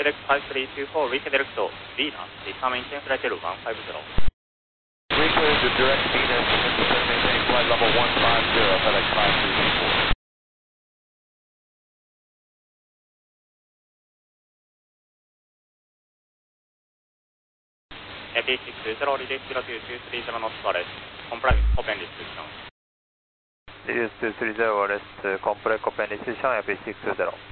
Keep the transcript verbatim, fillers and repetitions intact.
select five three two four, redirect to Venus, is maintain flight level one five zero. Reclear to direct Venus, maintain flight level one five zero, FedEx five three two four. A P six zero, release zero two two three zero knots for rest, comply with open restriction. Sirius two three zero, rest, uh, comply open restriction, A P six zero.